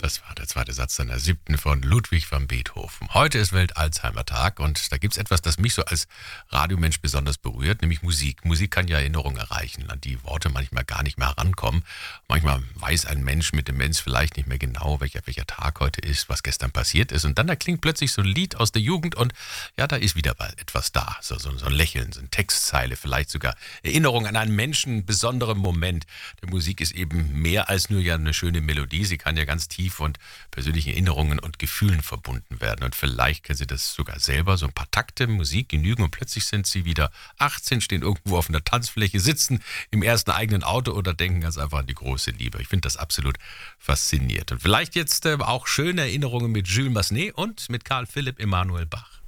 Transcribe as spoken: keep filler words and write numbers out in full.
Das war der zweite Satz seiner siebten von Ludwig van Beethoven. Heute ist Welt-Alzheimer-Tag und da gibt es etwas, das mich so als Radiomensch besonders berührt, nämlich Musik. Musik kann ja Erinnerungen erreichen, an die Worte manchmal gar nicht mehr herankommen. Manchmal weiß ein Mensch mit Demenz vielleicht nicht mehr genau, welcher, welcher Tag heute ist, was gestern passiert ist. Und dann erklingt plötzlich so ein Lied aus der Jugend und ja, da ist wieder mal etwas da. So, so, so ein Lächeln, so eine Textzeile, vielleicht sogar Erinnerung an einen Menschen, einen besonderen Moment. Der Musik ist eben mehr als nur ja eine schöne Melodie. Sie kann ja ganz tief und persönlichen Erinnerungen und Gefühlen verbunden werden. Und vielleicht kennen Sie das sogar selber, so ein paar Takte Musik genügen und plötzlich sind Sie wieder achtzehn, stehen irgendwo auf einer Tanzfläche, sitzen im ersten eigenen Auto oder denken ganz einfach an die große Liebe. Ich finde das absolut faszinierend. Und vielleicht jetzt äh, auch schöne Erinnerungen mit Jules Massenet und mit Karl Philipp Emanuel Bach.